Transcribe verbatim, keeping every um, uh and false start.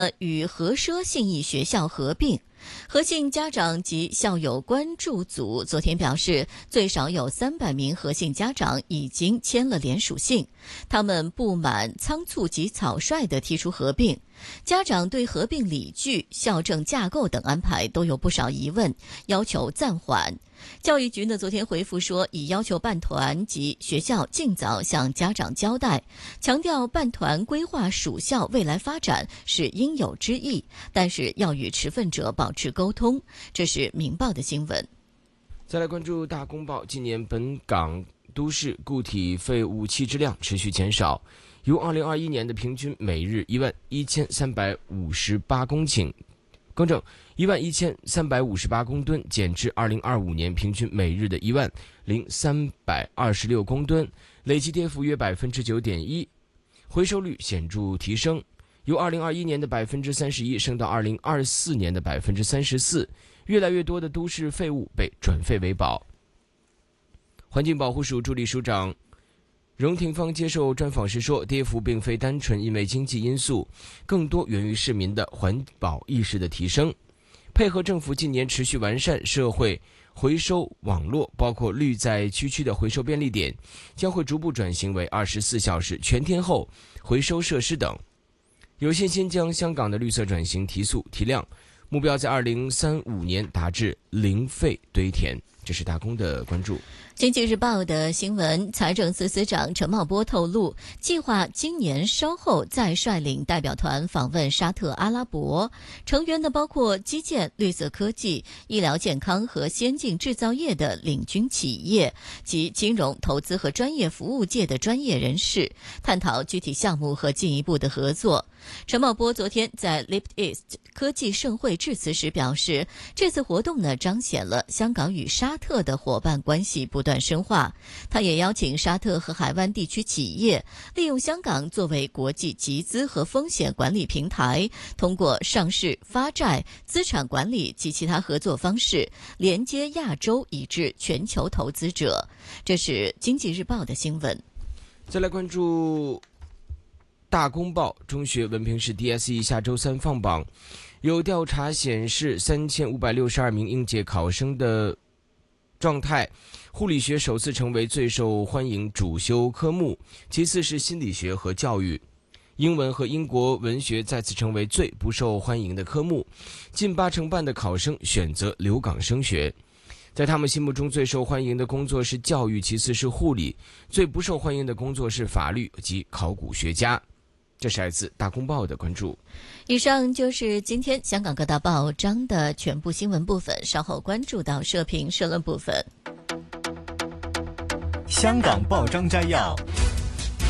与和奢信义学校合并。和信家长及校友关注组昨天表示，最少有三百名和信家长已经签了联署信，他们不满仓促及草率地提出合并。家长对合并理据、校政架构等安排都有不少疑问，要求暂缓。教育局呢昨天回复说，已要求办团及学校尽早向家长交代，强调办团规划属校未来发展是应有之义，但是要与持份者保持沟通。这是《明报》的新闻。 再来关注《大公报》，今年本港都市固体废物弃置量持续减少，由二零二一年的平均每日一万一千三百五十八公顷，更正一万一千三百五十八公吨，减至二零二五年平均每日的一万零三百二十六公吨，累计跌幅约百分之九点一，回收率显著提升，由二零二一年的百分之三十一升到二零二四年的百分之三十四，越来越多的都市废物被转废为宝。环境保护署助理署长荣廷芳接受专访时说，跌幅并非单纯因为经济因素，更多源于市民的环保意识的提升。配合政府近年持续完善社会回收网络，包括绿在区区的回收便利点将会逐步转型为二十四小时全天候回收设施等，有信心将香港的绿色转型提速提量，目标在二零三五年达至零废堆填。这是大公的关注。 经济日报的新闻，财政司司长陈茂波透露，计划今年稍后再率领代表团访问沙特阿拉伯，成员呢包括基建、绿色科技、医疗健康和先进制造业的领军企业及金融、投资和专业服务界的专业人士，探讨具体项目和进一步的合作。陈茂波昨天在 Lift East 科技盛会致辞时表示，这次活动呢彰显了香港与沙特的伙伴关系不断深化。他也邀请沙特和海湾地区企业利用香港作为国际集资和风险管理平台，通过上市、发债、资产管理及其他合作方式，连接亚洲以至全球投资者。这是经济日报的新闻。 再来关注大公报，中学文凭试 D S E 下周三放榜，有调查显示三千五百六十二名应届考生的状态，护理学首次成为最受欢迎主修科目，其次是心理学和教育，英文和英国文学再次成为最不受欢迎的科目，近八成半的考生选择留港升学。在他们心目中最受欢迎的工作是教育，其次是护理，最不受欢迎的工作是法律及考古学家。这是来自大公报的关注。 以上就是今天香港各大报章的全部新闻部分，稍后关注到社评社论部分。 香港报章摘要。